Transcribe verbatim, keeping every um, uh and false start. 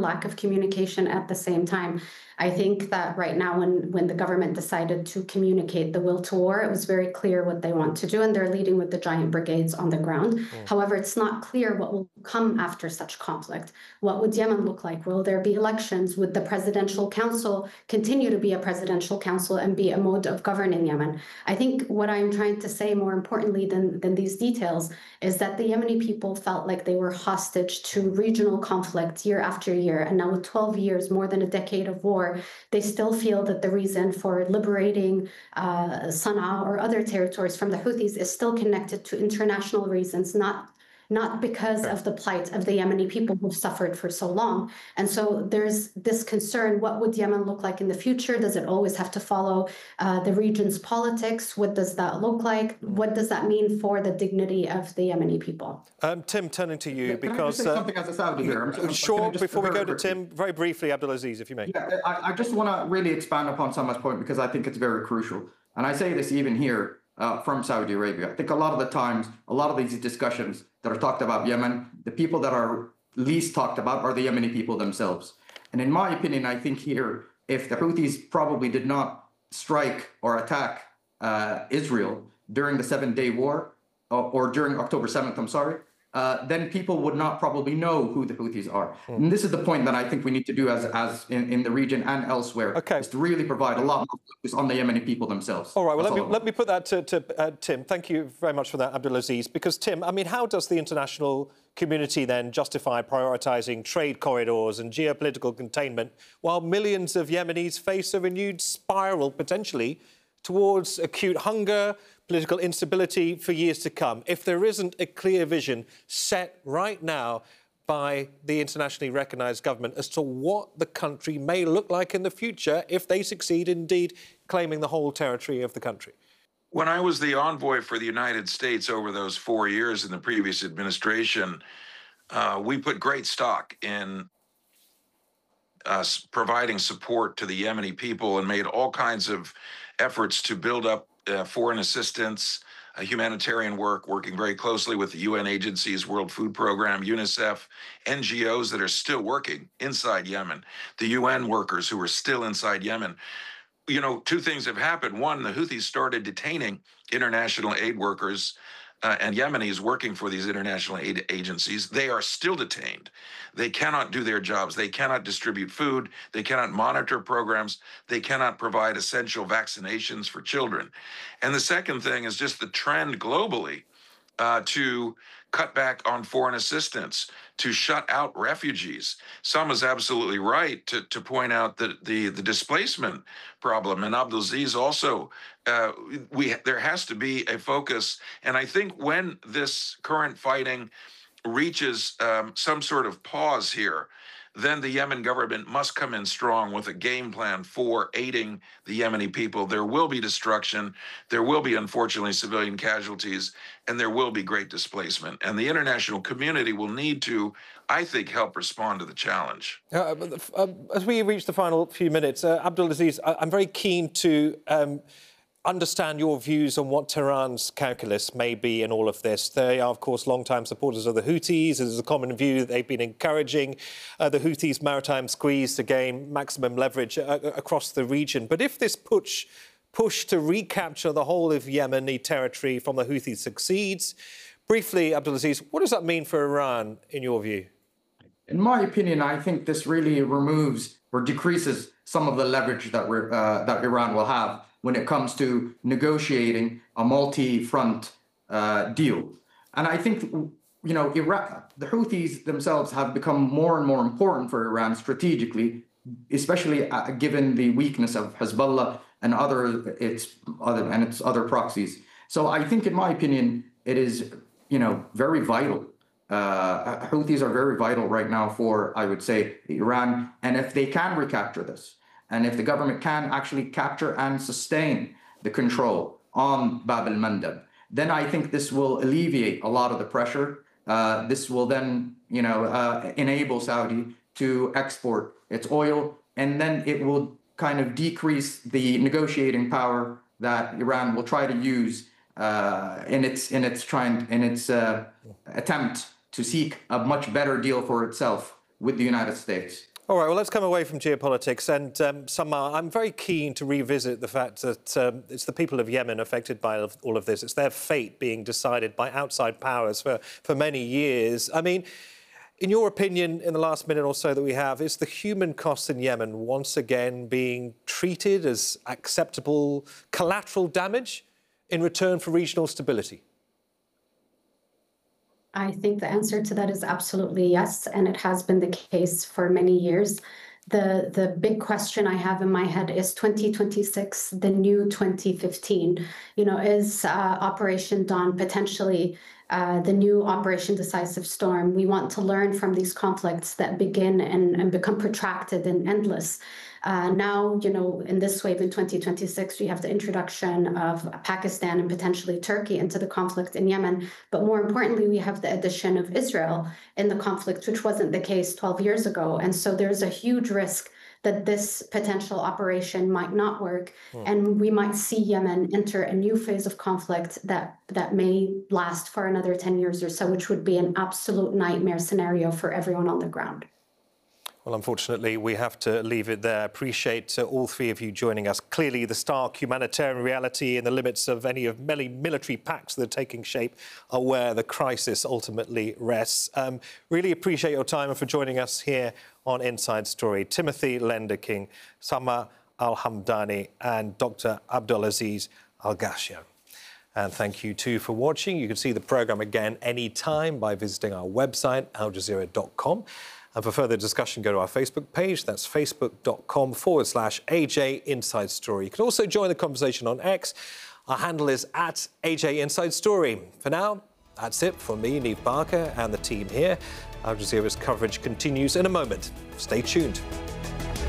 lack of communication at the same time. I think that right now, when, when the government decided to communicate the will to war, it was very clear what they want to do, and they're leading with the giant brigades on the ground. Mm. However, it's not clear what will come after such conflict. What would Yemen look like? Will there be elections? Would the presidential council continue to be a presidential council and be a mode of governing Yemen? I think what I'm trying to say, more importantly than, than these details, is that the Yemeni people felt like they were hostage to regional conflict year after year. And now with twelve years, more than a decade of war, they still feel that the reason for liberating uh, Sana'a or other territories from the Houthis is still connected to international reasons, not not because okay. of the plight of the Yemeni people who've suffered for so long. And so there's this concern, what would Yemen look like in the future? Does it always have to follow uh, the region's politics? What does that look like? What does that mean for the dignity of the Yemeni people? Um, Tim, turning to you, yeah, because... Can I just say uh, something as a Saudi here? I'm, I'm, sure, just, before we go to quickly. Tim, very briefly, Abdulaziz, if you may. Yeah, I, I just want to really expand upon Sama's point, because I think it's very crucial. And I say this even here, Uh, from Saudi Arabia. I think a lot of the times, a lot of these discussions that are talked about Yemen, the people that are least talked about are the Yemeni people themselves. And in my opinion, I think here, if the Houthis probably did not strike or attack uh, Israel during the seven-day war, or, or during October seventh, I'm sorry, Uh, then people would not probably know who the Houthis are. Mm. And this is the point that I think we need to do as, as in, in the region and elsewhere, okay. is to really provide a lot more focus on the Yemeni people themselves. All right, well, That's let me, let me put that to, to uh, Tim. Thank you very much for that, Abdulaziz. Because, Tim, I mean, how does the international community then justify prioritising trade corridors and geopolitical containment while millions of Yemenis face a renewed spiral, potentially, towards acute hunger, political instability for years to come, if there isn't a clear vision set right now by the internationally recognised government as to what the country may look like in the future if they succeed indeed claiming the whole territory of the country? When I was the envoy for the United States over those four years in the previous administration, uh, we put great stock in us providing support to the Yemeni people and made all kinds of efforts to build up uh, foreign assistance, uh, humanitarian work, working very closely with the U N agencies, World Food Program, UNICEF, N G Os that are still working inside Yemen, the U N workers who are still inside Yemen. You know, two things have happened. One, the Houthis started detaining international aid workers uh, and Yemenis working for these international aid agencies. They are still detained. They cannot do their jobs. They cannot distribute food. They cannot monitor programs. They cannot provide essential vaccinations for children. And the second thing is just the trend globally uh, to cut back on foreign assistance, to shut out refugees. Sam is absolutely right to, to point out that the, the displacement problem, and Abdulaziz also, uh, we there has to be a focus. And I think when this current fighting reaches um, some sort of pause here, then the Yemen government must come in strong with a game plan for aiding the Yemeni people. There will be destruction. There will be, unfortunately, civilian casualties, and there will be great displacement. And the international community will need to, I think, help respond to the challenge. Uh, uh, as we reach the final few minutes, uh, Abdulaziz, I'm very keen to um, understand your views on what Tehran's calculus may be in all of this. They are, of course, long-time supporters of the Houthis. There's a common view that they've been encouraging uh, the Houthis' maritime squeeze to gain maximum leverage uh, across the region. But if this push, push to recapture the whole of Yemeni territory from the Houthis succeeds, briefly, Abdulaziz, what does that mean for Iran, in your view? In my opinion, I think this really removes or decreases some of the leverage that, we're, uh, that Iran will have when it comes to negotiating a multi-front uh, deal. And I think, you know, Iraq, the Houthis themselves have become more and more important for Iran strategically, especially uh, given the weakness of Hezbollah and other its other and its other proxies. So I think, in my opinion, it is, you know, very vital. Uh, Houthis are very vital right now for, I would say, Iran. And if they can recapture this, and if the government can actually capture and sustain the control on Bab al-Mandab, then I think this will alleviate a lot of the pressure. Uh, this will then, you know, uh, enable Saudi to export its oil, and then it will kind of decrease the negotiating power that Iran will try to use uh, in its in its trying in its uh, attempt to seek a much better deal for itself with the United States. All right, well, let's come away from geopolitics. And um, Samar, I'm very keen to revisit the fact that um, it's the people of Yemen affected by all of this. It's their fate being decided by outside powers for, for many years. I mean, in your opinion, in the last minute or so that we have, is the human cost in Yemen once again being treated as acceptable collateral damage in return for regional stability? I think the answer to that is absolutely yes, and it has been the case for many years. The, the big question I have in my head is twenty twenty-six, the new twenty fifteen. You know, is uh, Operation Dawn potentially uh, the new Operation Decisive Storm? We want to learn from these conflicts that begin and, and become protracted and endless. Uh, now, you know, in this wave in twenty twenty-six, we have the introduction of Pakistan and potentially Turkey into the conflict in Yemen. But more importantly, we have the addition of Israel in the conflict, which wasn't the case twelve years ago. And so there's a huge risk that this potential operation might not work. Hmm. And we might see Yemen enter a new phase of conflict that, that may last for another ten years or so, which would be an absolute nightmare scenario for everyone on the ground. Well, unfortunately, we have to leave it there. Appreciate uh, all three of you joining us. Clearly, the stark humanitarian reality and the limits of any of many military pacts that are taking shape are where the crisis ultimately rests. Um, really appreciate your time and for joining us here on Inside Story. Timothy Lenderking, Samar Al-Hamdani and Doctor Abdulaziz Al-Gashia. And thank you, too, for watching. You can see the programme again anytime by visiting our website, al jazeera dot com. And for further discussion, go to our Facebook page. That's facebook.com forward slash AJ Inside Story. You can also join the conversation on X. Our handle is at A J Inside Story. For now, that's it for me, Niamh Barker, and the team here. Al Jazeera's coverage continues in a moment. Stay tuned.